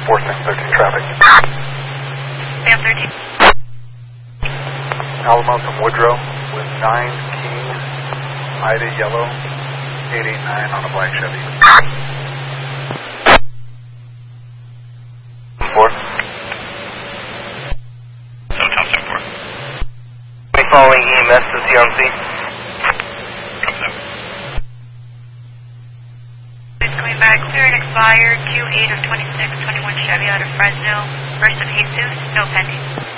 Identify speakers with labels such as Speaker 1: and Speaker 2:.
Speaker 1: Sam 13 traffic.
Speaker 2: Sam 13.
Speaker 1: Alamo from Woodrow with 9 Kings, Ida Yellow, 889 on a black Chevy. 4.
Speaker 3: Following EMS to CRMC.
Speaker 2: It's coming back, clear and expired, Q8 of 2621 Chevy out of Fresno, first of Jesus, no pending.